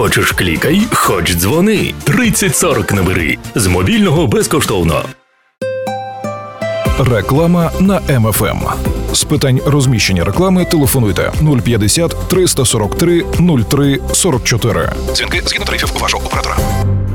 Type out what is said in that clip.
Хочеш клікай, хоч дзвони. 3040 набери. З мобільного безкоштовно. Реклама на МФМ. З питань розміщення реклами телефонуйте 050 343 03 44. Дзвінки згідно тарифів вашого оператора.